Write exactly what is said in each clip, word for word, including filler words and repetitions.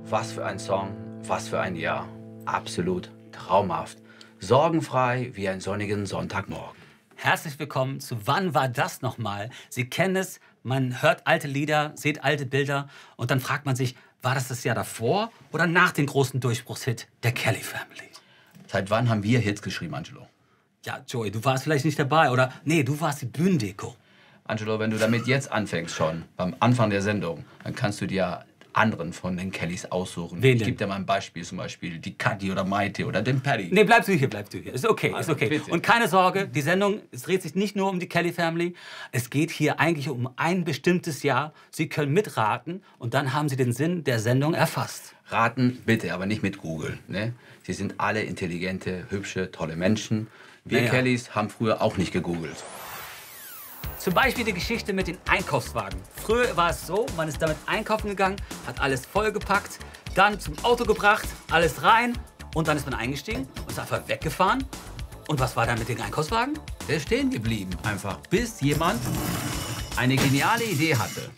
Was für ein Song, was für ein Jahr. Absolut traumhaft. Sorgenfrei wie ein sonnigen Sonntagmorgen. Herzlich willkommen zu Wann war das nochmal? Sie kennen es, man hört alte Lieder, sieht alte Bilder und dann fragt man sich, war das das Jahr davor oder nach dem großen Durchbruchshit der Kelly Family? Seit wann haben wir Hits geschrieben, Angelo? Ja, Joey, du warst vielleicht nicht dabei oder nee, du warst die Bühnendeko. Angelo, wenn du damit jetzt anfängst schon, beim Anfang der Sendung, dann kannst du dir anderen von den Kellys aussuchen. Wen ich denn? gebe dir mal ein Beispiel, zum Beispiel die Katy oder Maite oder den Paddy. Nee, bleibst du hier, bleibst du hier. Ist okay, ist Also, okay. bitte. Und keine Sorge, die Sendung, es dreht sich nicht nur um die Kelly Family. Es geht hier eigentlich um ein bestimmtes Jahr. Sie können mitraten und dann haben Sie den Sinn der Sendung erfasst. Raten bitte, aber nicht mit Google. Ne? Sie sind alle intelligente, hübsche, tolle Menschen. Wir Naja. Kellys haben früher auch nicht gegoogelt. Zum Beispiel die Geschichte mit den Einkaufswagen. Früher war es so, man ist damit einkaufen gegangen, hat alles vollgepackt, dann zum Auto gebracht, alles rein und dann ist man eingestiegen und ist einfach weggefahren. Und was war dann mit den Einkaufswagen? Der ist stehen geblieben, einfach, bis jemand eine geniale Idee hatte.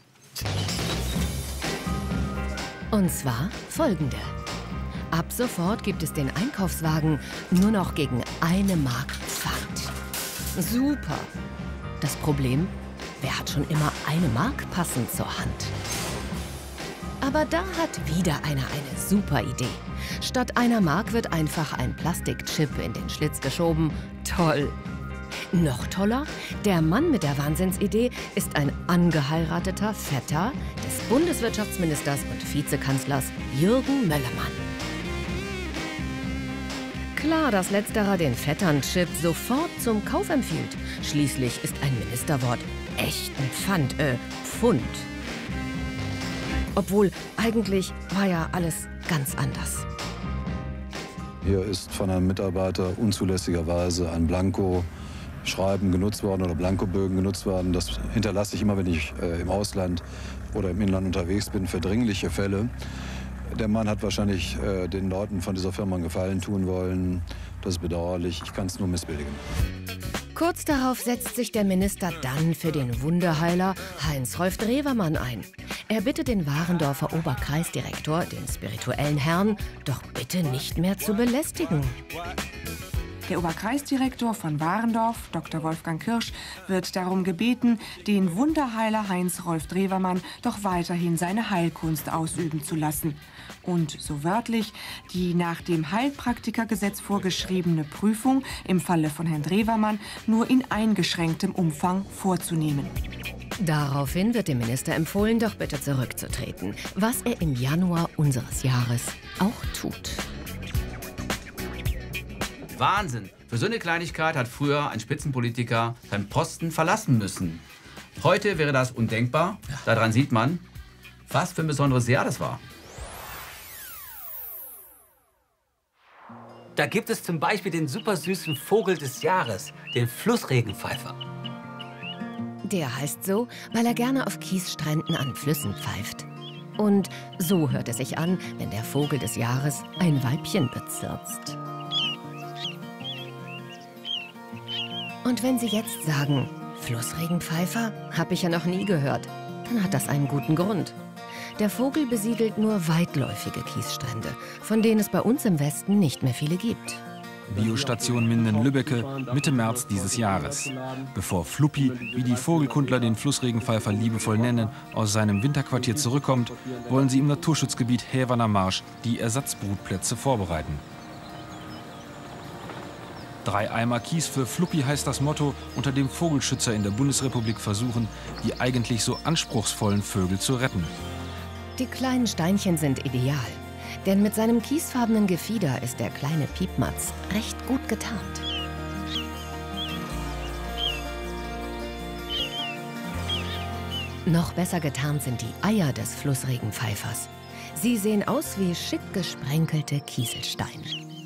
Und zwar folgende. Ab sofort gibt es den Einkaufswagen nur noch gegen eine Mark Pfand. Super. Das Problem, wer hat schon immer eine Mark passend zur Hand? Aber da hat wieder einer eine super Idee. Statt einer Mark wird einfach ein Plastikchip in den Schlitz geschoben. Toll. Noch toller, der Mann mit der Wahnsinnsidee ist ein angeheirateter Vetter des Bundeswirtschaftsministers und Vizekanzlers Jürgen Möllermann. Klar, dass letzterer den Vettern-Chip sofort zum Kauf empfiehlt. Schließlich ist ein Ministerwort echt ein Pfand, äh, Pfund. Obwohl, eigentlich war ja alles ganz anders. Hier ist von einem Mitarbeiter unzulässigerweise ein Blanko-Schreiben genutzt worden oder Blankobögen genutzt worden. Das hinterlasse ich immer, wenn ich äh, im Ausland oder im Inland unterwegs bin, für dringliche Fälle. Der Mann hat wahrscheinlich äh, den Leuten von dieser Firma einen Gefallen tun wollen. Das ist bedauerlich. Ich kann es nur missbilligen. Kurz darauf setzt sich der Minister dann für den Wunderheiler Heinz-Rolf Drewermann ein. Er bittet den Warendorfer Oberkreisdirektor, den spirituellen Herrn, doch bitte nicht mehr zu belästigen. Der Oberkreisdirektor von Warendorf, Doktor Wolfgang Kirsch, wird darum gebeten, den Wunderheiler Heinz-Rolf Drewermann doch weiterhin seine Heilkunst ausüben zu lassen. Und so wörtlich, die nach dem Heilpraktikergesetz vorgeschriebene Prüfung im Falle von Herrn Drewermann nur in eingeschränktem Umfang vorzunehmen. Daraufhin wird dem Minister empfohlen, doch bitte zurückzutreten, was er im Januar unseres Jahres auch tut. Wahnsinn! Für so eine Kleinigkeit hat früher ein Spitzenpolitiker seinen Posten verlassen müssen. Heute wäre das undenkbar. Daran sieht man, was für ein besonderes Jahr das war. Da gibt es zum Beispiel den supersüßen Vogel des Jahres, den Flussregenpfeifer. Der heißt so, weil er gerne auf Kiesstränden an Flüssen pfeift. Und so hört es sich an, wenn der Vogel des Jahres ein Weibchen bezirzt. Und wenn Sie jetzt sagen, Flussregenpfeifer, habe ich ja noch nie gehört, dann hat das einen guten Grund. Der Vogel besiedelt nur weitläufige Kiesstrände, von denen es bei uns im Westen nicht mehr viele gibt. Biostation Minden-Lübbecke, Mitte März dieses Jahres. Bevor Fluppi, wie die Vogelkundler den Flussregenpfeifer liebevoll nennen, aus seinem Winterquartier zurückkommt, wollen sie im Naturschutzgebiet Häverner Marsch die Ersatzbrutplätze vorbereiten. Drei Eimer Kies für Fluppi heißt das Motto, unter dem Vogelschützer in der Bundesrepublik versuchen, die eigentlich so anspruchsvollen Vögel zu retten. Die kleinen Steinchen sind ideal, denn mit seinem kiesfarbenen Gefieder ist der kleine Piepmatz recht gut getarnt. Noch besser getarnt sind die Eier des Flussregenpfeifers. Sie sehen aus wie schick gesprenkelte Kieselsteine.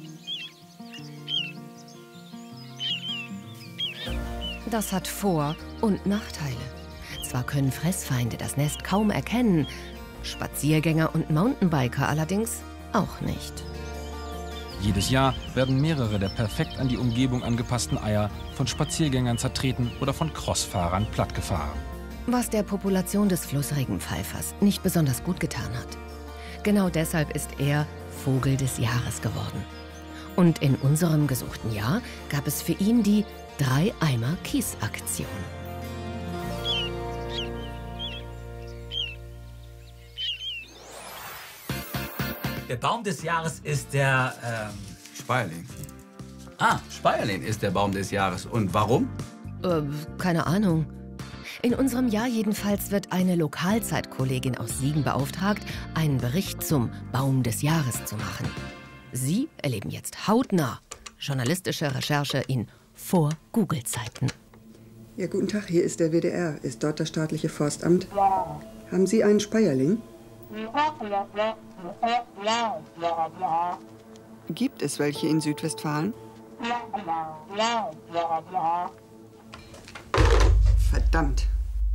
Das hat Vor- und Nachteile. Zwar können Fressfeinde das Nest kaum erkennen, Spaziergänger und Mountainbiker allerdings auch nicht. Jedes Jahr werden mehrere der perfekt an die Umgebung angepassten Eier von Spaziergängern zertreten oder von Crossfahrern plattgefahren. Was der Population des Flussregenpfeifers nicht besonders gut getan hat. Genau deshalb ist er Vogel des Jahres geworden. Und in unserem gesuchten Jahr gab es für ihn die Drei-Eimer-Kies-Aktion. Der Baum des Jahres ist der, ähm... Speierling. Ah, Speierling ist der Baum des Jahres. Und warum? Äh, keine Ahnung. In unserem Jahr jedenfalls wird eine Lokalzeitkollegin aus Siegen beauftragt, einen Bericht zum Baum des Jahres zu machen. Sie erleben jetzt hautnah journalistische Recherche in Vor-Google-Zeiten. Ja, guten Tag, hier ist der W D R. Ist dort das staatliche Forstamt? Haben Sie einen Speierling? Gibt es welche in Südwestfalen? Verdammt.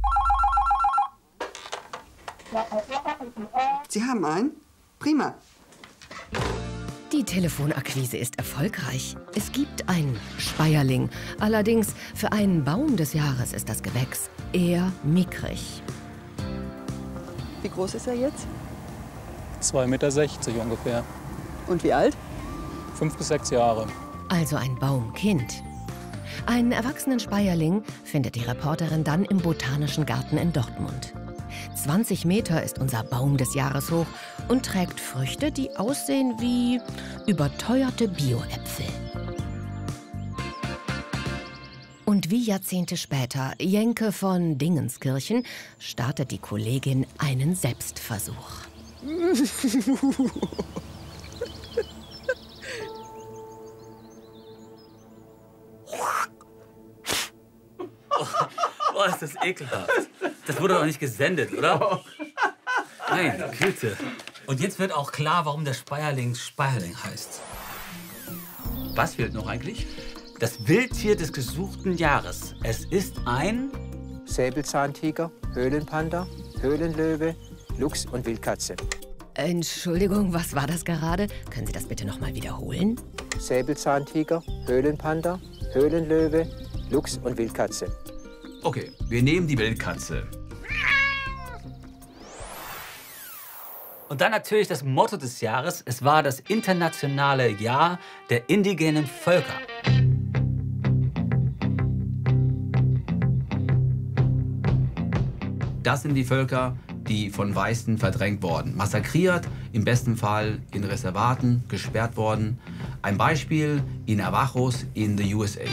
Sie haben einen? Prima. Die Telefonakquise ist erfolgreich. Es gibt einen Speierling. Allerdings für einen Baum des Jahres ist das Gewächs eher mickrig. Wie groß ist er jetzt? zwei Meter sechzig ungefähr. Und wie alt? Fünf bis sechs Jahre. Also ein Baumkind. Einen erwachsenen Speierling findet die Reporterin dann im Botanischen Garten in Dortmund. zwanzig Meter ist unser Baum des Jahres hoch und trägt Früchte, die aussehen wie überteuerte Bio-Äpfel. Und wie Jahrzehnte später, Jenke von Dingenskirchen, startet die Kollegin einen Selbstversuch. Oh, ist das ekelhaft. Das wurde doch nicht gesendet, oder? Meine Güte. Und jetzt wird auch klar, warum der Speierling Speierling heißt. Was fehlt noch eigentlich? Das Wildtier des gesuchten Jahres. Es ist ein... Säbelzahntiger, Höhlenpanda, Höhlenlöwe, Luchs und Wildkatze. Entschuldigung, was war das gerade? Können Sie das bitte noch mal wiederholen? Säbelzahntiger, Höhlenpanda, Höhlenlöwe, Luchs und Wildkatze. Okay, wir nehmen die Wildkatze. Und dann natürlich das Motto des Jahres. Es war das internationale Jahr der indigenen Völker. Das sind die Völker, die von Weißen verdrängt wurden, massakriert, im besten Fall in Reservaten gesperrt worden. Ein Beispiel in Navajos in the U S A.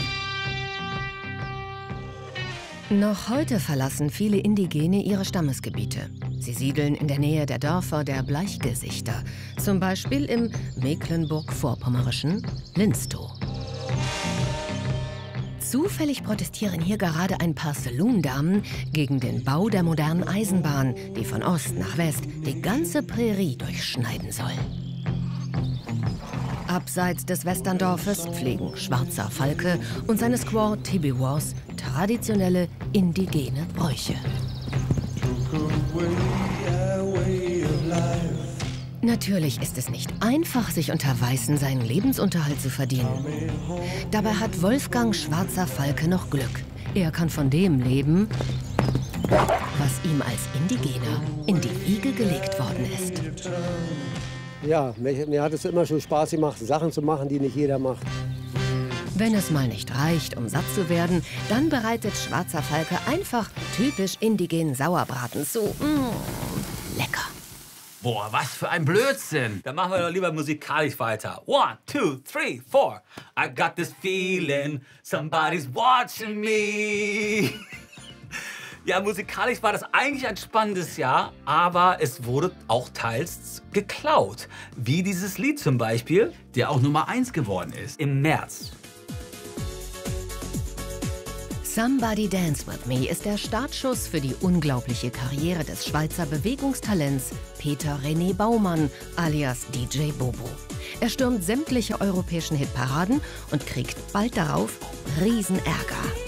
Noch heute verlassen viele Indigene ihre Stammesgebiete. Sie siedeln in der Nähe der Dörfer der Bleichgesichter, zum Beispiel im Mecklenburg-Vorpommerischen Linstow. Zufällig protestieren hier gerade ein paar Saloon-Damen gegen den Bau der modernen Eisenbahn, die von Ost nach West die ganze Prärie durchschneiden soll. Abseits des Westerndorfes pflegen Schwarzer Falke und seine Squaw Tibiwas traditionelle indigene Bräuche. Natürlich ist es nicht einfach, sich unter Weißen seinen Lebensunterhalt zu verdienen. Dabei hat Wolfgang Schwarzer Falke noch Glück. Er kann von dem leben, was ihm als Indigener in die Wiege gelegt worden ist. Ja, mir, mir hat es immer schon Spaß gemacht, Sachen zu machen, die nicht jeder macht. Wenn es mal nicht reicht, um satt zu werden, dann bereitet Schwarzer Falke einfach typisch indigenen Sauerbraten zu. Mmh, lecker. Boah, was für ein Blödsinn. Dann machen wir doch lieber musikalisch weiter. One, two, three, four. I got this feeling, somebody's watching me. Ja, musikalisch war das eigentlich ein spannendes Jahr, aber es wurde auch teils geklaut. Wie dieses Lied zum Beispiel, der auch Nummer eins geworden ist. Im März. Somebody Dance With Me ist der Startschuss für die unglaubliche Karriere des Schweizer Bewegungstalents Peter René Baumann alias D J Bobo. Er stürmt sämtliche europäischen Hitparaden und kriegt bald darauf Riesenärger.